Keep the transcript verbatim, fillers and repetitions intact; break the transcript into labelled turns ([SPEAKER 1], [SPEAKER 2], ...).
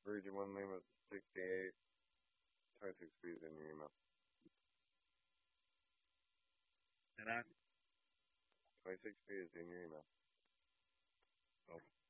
[SPEAKER 1] Virgin one Lima sixty-eight. twenty-six B is in your email.
[SPEAKER 2] And I,
[SPEAKER 1] twenty-six B is in your email.
[SPEAKER 2] oh,